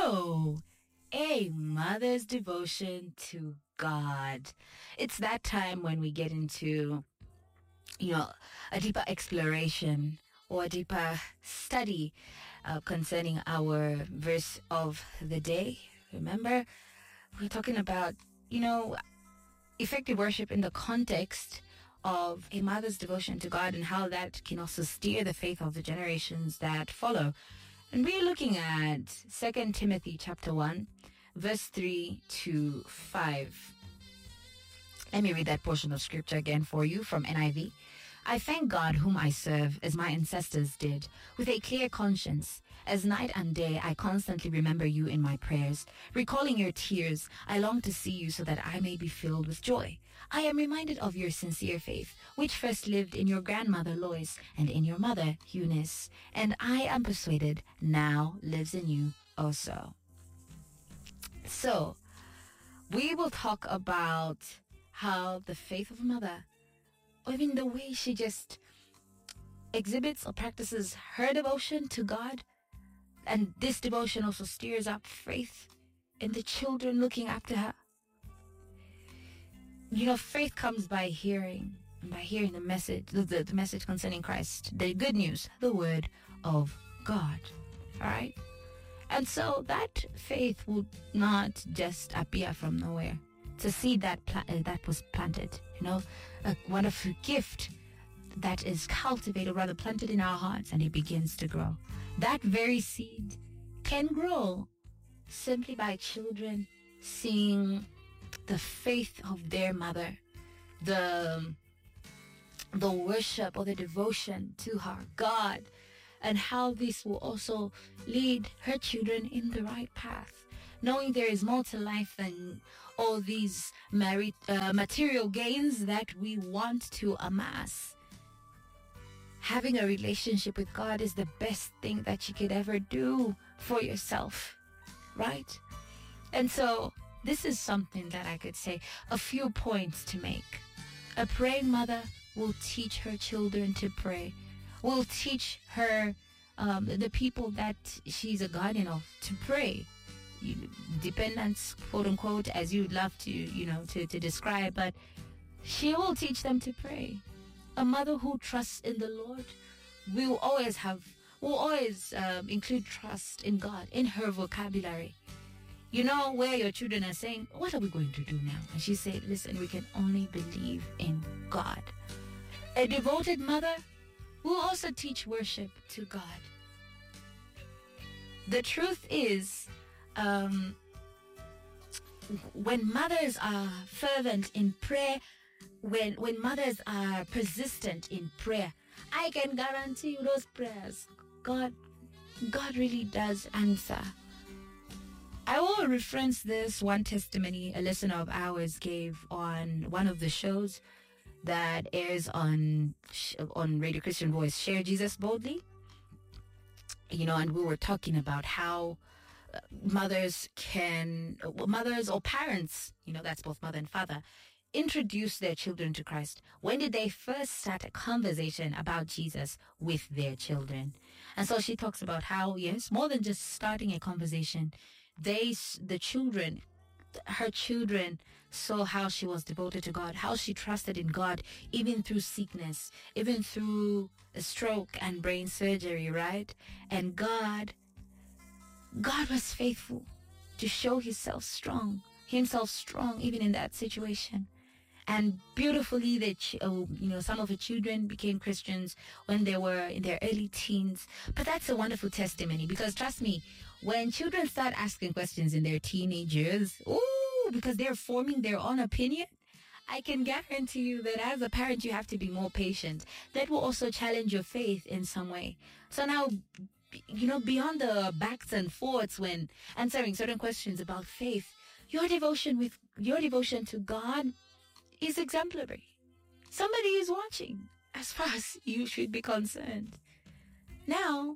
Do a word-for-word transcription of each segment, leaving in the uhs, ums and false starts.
So, a mother's devotion to God. It's that time when we get into, you know, a deeper exploration or a deeper study uh, concerning our verse of the day. Remember, we're talking about, you know, effective worship in the context of a mother's devotion to God and how that can also steer the faith of the generations that follow. And we're looking at Second Timothy chapter one, verse three to five. Let me read that portion of scripture again for you from N I V. I thank God whom I serve, as my ancestors did, with a clear conscience. As night and day, I constantly remember you in my prayers. Recalling your tears, I long to see you so that I may be filled with joy. I am reminded of your sincere faith, which first lived in your grandmother Lois and in your mother Eunice, and I am persuaded now lives in you also. So, we will talk about how the faith of a mother, or even the way she just exhibits or practices her devotion to God, and this devotion also stirs up faith in the children looking after her. You know, faith comes by hearing, and by hearing the message, the, the message concerning Christ, the good news, the word of God. All right? And so that faith will not just appear from nowhere. It's a seed that pla- uh, that was planted, you know, a wonderful gift that is cultivated, rather planted in our hearts, and it begins to grow. That very seed can grow simply by children seeing the faith of their mother, the, the worship or the devotion to her God, and how this will also lead her children in the right path, knowing there is more to life than all these mari- uh, material gains that we want to amass. Having a relationship with God is the best thing that you could ever do for yourself, right? And so this is something that I could say, a few points to make. A praying mother will teach her children to pray, will teach her, um, the people that she's a guardian of, to pray. You, dependents, quote unquote, as you'd love to, you know, to, to describe, but she will teach them to pray. A mother who trusts in the Lord will always have, will always um, include trust in God in her vocabulary. You know, where your children are saying, what are we going to do now? And she said, listen, we can only believe in God. A devoted mother will also teach worship to God. The truth is, Um, when mothers are fervent in prayer, when when mothers are persistent in prayer, I can guarantee you those prayers, God, God really does answer. I will reference this one testimony a listener of ours gave on one of the shows that airs on on Radio Christian Voice, Share Jesus Boldly. You know, and we were talking about how mothers can, mothers or parents, you know, that's both mother and father, introduce their children to Christ. When did they first start a conversation about Jesus with their children? And so she talks about how, yes, more than just starting a conversation, they, the children, her children saw how she was devoted to God, how she trusted in God, even through sickness, even through a stroke and brain surgery, right? And God God was faithful to show himself strong, himself strong even in that situation. And beautifully, the ch- uh, you know, some of the children became Christians when they were in their early teens. But that's a wonderful testimony, because trust me, when children start asking questions in their teenage years, ooh, because they're forming their own opinion, I can guarantee you that as a parent, you have to be more patient. That will also challenge your faith in some way. So now, you know, beyond the backs and forths when answering certain questions about faith, your devotion with your devotion to God is exemplary. Somebody is watching as far as you should be concerned. Now,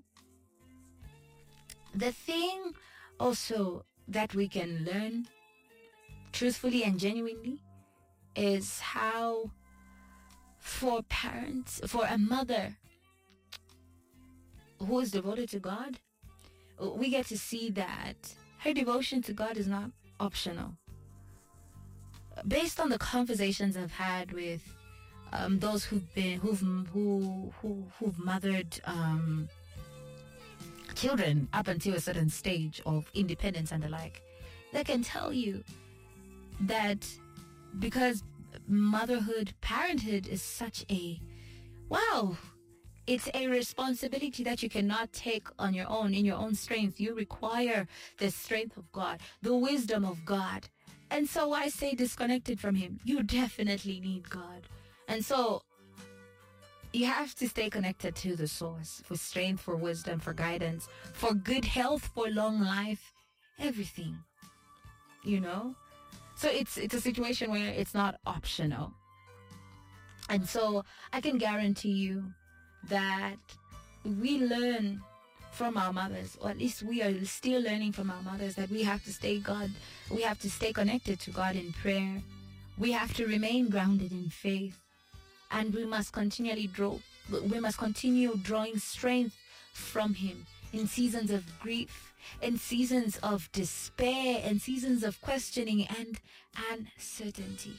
the thing also that we can learn truthfully and genuinely is how for parents, for a mother who is devoted to God, we get to see that her devotion to God is not optional. Based on the conversations I've had with um, those who've been who've who who who've mothered um, children up until a certain stage of independence and the like, they can tell you that because motherhood, parenthood is such a wow. It's a responsibility that you cannot take on your own, in your own strength. You require the strength of God, the wisdom of God. And so I say disconnected from Him. You definitely need God. And so you have to stay connected to the source for strength, for wisdom, for guidance, for good health, for long life, everything. You know? So it's it's a situation where it's not optional. And so I can guarantee you that we learn from our mothers, or at least we are still learning from our mothers, that we have to stay God, we have to stay connected to God in prayer. We have to remain grounded in faith, and we must continually draw, we must continue drawing strength from Him in seasons of grief, in seasons of despair, in seasons of questioning and uncertainty.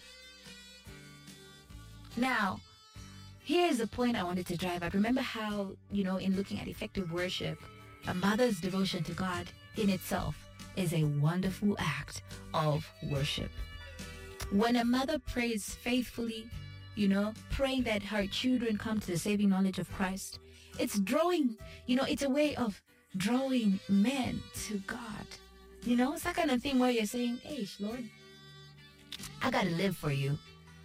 Now, here's the point I wanted to drive at. Remember how, you know, in looking at effective worship, a mother's devotion to God in itself is a wonderful act of worship. When a mother prays faithfully, you know, praying that her children come to the saving knowledge of Christ, it's drawing, you know, it's a way of drawing men to God. You know, it's that kind of thing where you're saying, hey, Lord, I got to live for you.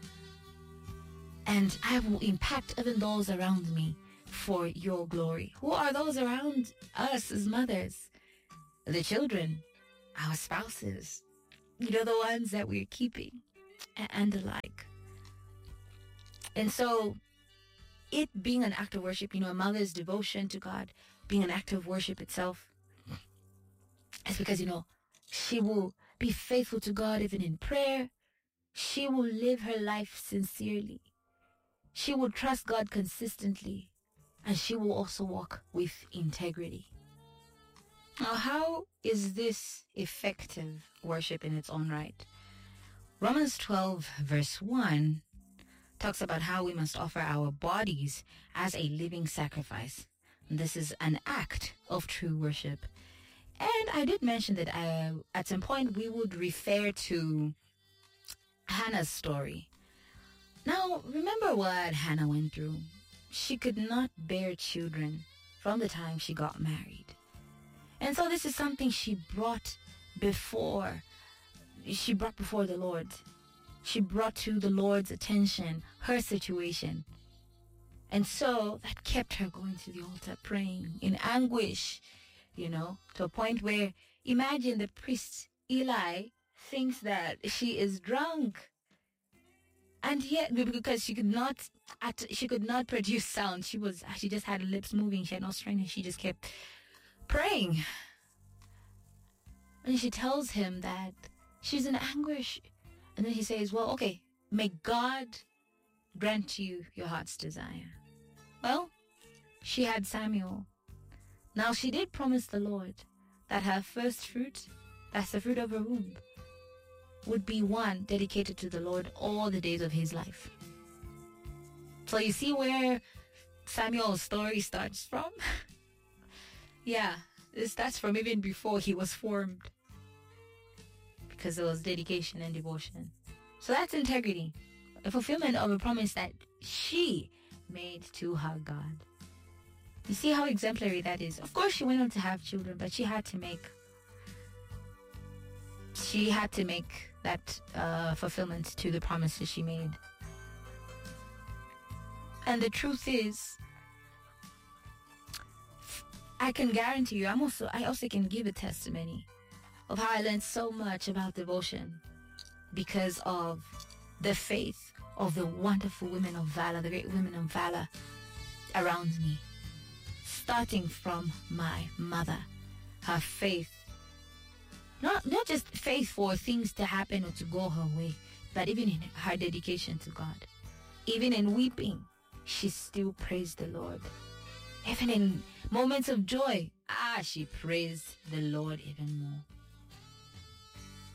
And I will impact even those around me for your glory. Who are those around us as mothers? The children, our spouses, you know, the ones that we're keeping, and the like. And so it being an act of worship, you know, a mother's devotion to God being an act of worship itself, is because, you know, she will be faithful to God even in prayer. She will live her life sincerely. She will trust God consistently, and she will also walk with integrity. Now, how is this effective worship in its own right? Romans twelve verse one talks about how we must offer our bodies as a living sacrifice. This is an act of true worship. And I did mention that I, at some point we would refer to Hannah's story. Now, remember what Hannah went through. She could not bear children from the time she got married. And so this is something she brought before, she brought before the Lord. She brought to the Lord's attention her situation. And so that kept her going to the altar, praying in anguish, you know, to a point where, imagine the priest Eli thinks that she is drunk. And yet, because she could not, she could not produce sound, she was, she just had her lips moving. She had no strength, and she just kept praying. And she tells him that she's in anguish, and then he says, "Well, okay, may God grant you your heart's desire." Well, she had Samuel. Now she did promise the Lord that her first fruit, that's the fruit of her womb, would be one dedicated to the Lord all the days of his life. So you see where Samuel's story starts from? Yeah, it starts from even before he was formed, because there was dedication and devotion. So that's integrity, a fulfillment of a promise that she made to her God. You see how exemplary that is? Of course, she went on to have children, but she had to make she had to make that uh, fulfillment to the promises she made. And the truth is, I can guarantee you, I'm also I also can give a testimony of how I learned so much about devotion because of the faith of the wonderful women of valor, the great women of valor around me. Starting from my mother, her faith. Not, not just faith for things to happen or to go her way, but even in her dedication to God. Even in weeping, she still praised the Lord. Even in moments of joy, ah, she praised the Lord even more.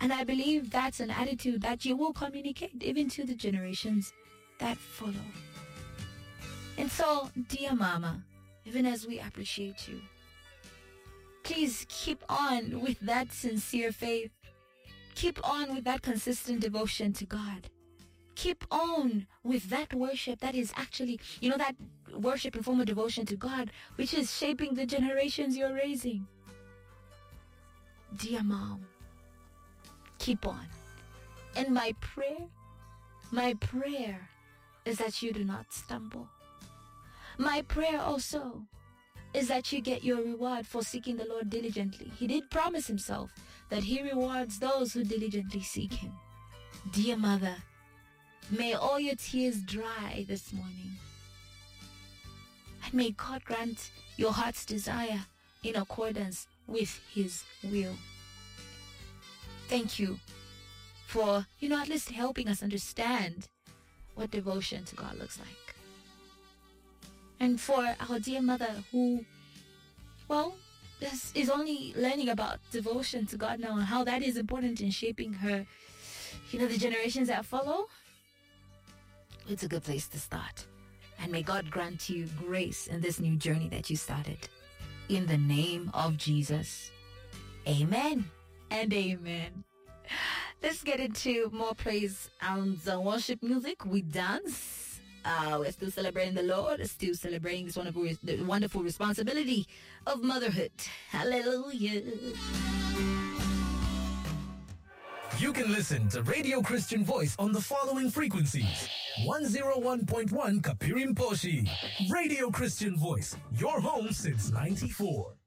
And I believe that's an attitude that you will communicate even to the generations that follow. And so, dear Mama, even as we appreciate you, please keep on with that sincere faith. Keep on with that consistent devotion to God. Keep on with that worship that is actually, you know, that worship and form of devotion to God, which is shaping the generations you're raising. Dear Mom, keep on. And my prayer, my prayer is that you do not stumble. My prayer also is that you get your reward for seeking the Lord diligently. He did promise himself that he rewards those who diligently seek him. Dear Mother, may all your tears dry this morning. And may God grant your heart's desire in accordance with his will. Thank you for, you know, at least helping us understand what devotion to God looks like. And for our dear mother who, well, is, is only learning about devotion to God now and how that is important in shaping her, you know, the generations that follow, it's a good place to start. And may God grant you grace in this new journey that you started. In the name of Jesus. Amen and amen. Let's get into more praise and worship music. We dance. Uh, we're still celebrating the Lord. Still celebrating this wonderful, the wonderful responsibility of motherhood. Hallelujah. You can listen to Radio Christian Voice on the following frequencies. one oh one point one Kapirimposhi. Radio Christian Voice, your home since ninety-four.